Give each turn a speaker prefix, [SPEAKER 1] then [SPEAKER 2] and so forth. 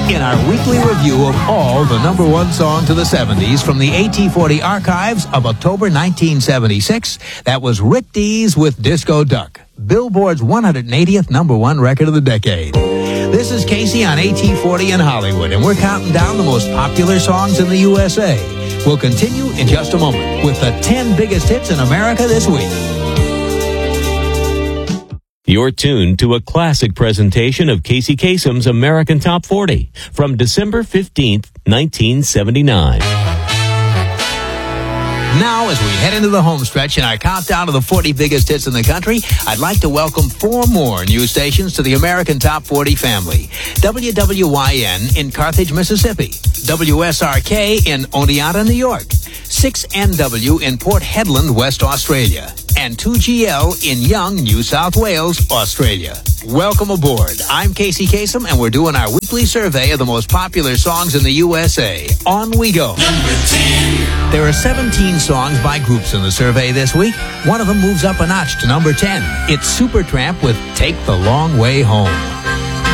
[SPEAKER 1] in our weekly review of all the number one songs of the 70s from the AT40 archives of October 1976. That was Rick Dees with Disco Duck, Billboard's 180th number one record of the decade. This is Casey on AT40 in Hollywood, and we're counting down the most popular songs in the USA. We'll continue in just a moment with the 10 biggest hits in America this week.
[SPEAKER 2] You're tuned to a classic presentation of Casey Kasem's American Top 40 from December 15th, 1979.
[SPEAKER 1] Now, as we head into the home stretch in our countdown of the 40 biggest hits in the country, I'd like to welcome 4 more new stations to the American Top 40 family. WWYN in Carthage, Mississippi. WSRK in Oneonta, New York. 6NW in Port Hedland, West Australia. And 2GL in Young, New South Wales, Australia. Welcome aboard. I'm Casey Kasem, and we're doing our weekly survey of the most popular songs in the USA. On we go.
[SPEAKER 3] Number 10.
[SPEAKER 1] There are 17 songs by groups in the survey this week. One of them moves up a notch to number 10. It's Supertramp with Take the Long Way Home.